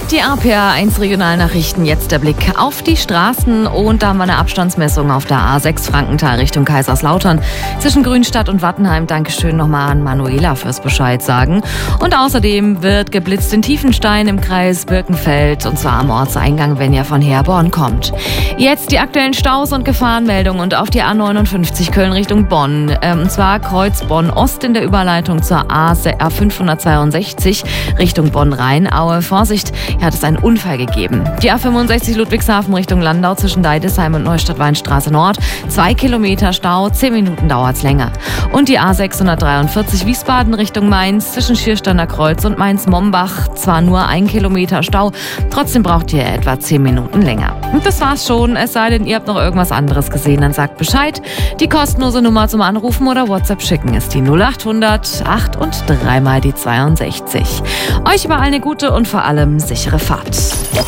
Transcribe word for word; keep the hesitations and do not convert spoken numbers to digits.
Die A P A eins Regionalnachrichten, jetzt der Blick auf die Straßen und da haben wir eine Abstandsmessung auf der A sechs Frankenthal Richtung Kaiserslautern zwischen Grünstadt und Wattenheim. Dankeschön nochmal an Manuela fürs Bescheid sagen. Und außerdem wird geblitzt in Tiefenstein im Kreis Birkenfeld und zwar am Ortseingang, wenn ihr von Herborn kommt. Jetzt die aktuellen Staus und Gefahrenmeldungen und auf die A neunundfünfzig Köln Richtung Bonn. Ähm, und zwar Kreuz Bonn Ost in der Überleitung zur A fünfhundertzweiundsechzig Richtung Bonn-Rheinaue. Vorsicht, hier hat es einen Unfall gegeben. Die A fünfundsechzig Ludwigshafen Richtung Landau zwischen Deidesheim und Neustadt-Weinstraße Nord. Zwei Kilometer Stau, zehn Minuten dauert es länger. Und die A sechshundertdreiundvierzig Wiesbaden Richtung Mainz zwischen Schiersteiner Kreuz und Mainz-Mombach. Zwar nur ein Kilometer Stau, trotzdem braucht ihr etwa zehn Minuten länger. Und das war's schon, es sei denn, ihr habt noch irgendwas anderes gesehen, dann sagt Bescheid. Die kostenlose Nummer zum Anrufen oder WhatsApp schicken ist die null achthundert acht und dreimal die zweiundsechzig. Euch überall eine gute und vor allem sichere Fahrt.